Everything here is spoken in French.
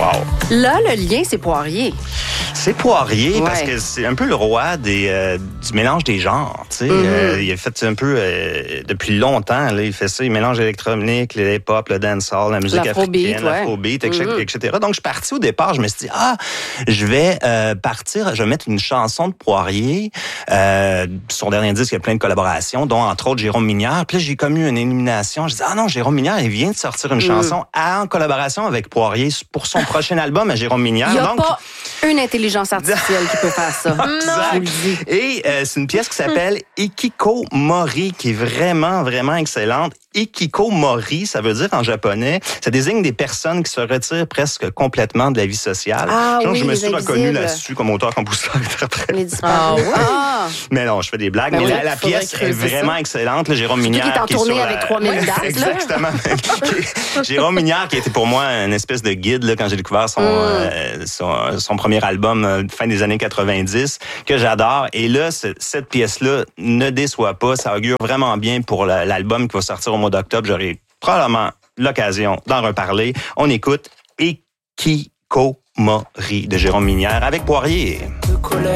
Wow. Là, le lien, c'est Poirier. C'est Poirier parce que c'est un peu le roi du mélange des genres. Tu sais, il a fait un peu depuis longtemps. Là, il fait ça, il mélange l'électronique, le hip-hop, le dancehall, la musique africaine, l'afrobeat, etc. Donc, je suis parti au départ. Je me suis dit, je vais je vais mettre une chanson de Poirier. Son dernier disque, il y a plein de collaborations, dont entre autres Jérôme Minière. Puis là, j'ai commis une élimination. Je dis, non, Jérôme Minière, il vient de sortir une chanson en collaboration avec Poirier pour son prochain album à Jérôme Minière. Il n'y a pas une intelligence artificielle qui peut faire ça. Exact. Et c'est une pièce qui s'appelle Ikikomori, qui est vraiment, vraiment excellente. Ikikomori, ça veut dire en japonais, ça désigne des personnes qui se retirent presque complètement de la vie sociale. Je me suis reconnu là-dessus comme auteur, compositeur, interprète. Les disparus. Mais non, je fais des blagues. Mais la pièce est vraiment excellente. Là, Jérôme Minière. Qui est en tournée avec 3000 dates. Exactement. Jérôme Minière, qui était pour moi une espèce de guide là, quand j'ai découvert son premier album fin des années 90, que j'adore. Et là, cette pièce-là ne déçoit pas. Ça augure vraiment bien pour l'album qui va sortir au mois d'octobre. J'aurai probablement l'occasion d'en reparler. On écoute Ikikomori de Jérôme Minière avec Poirier.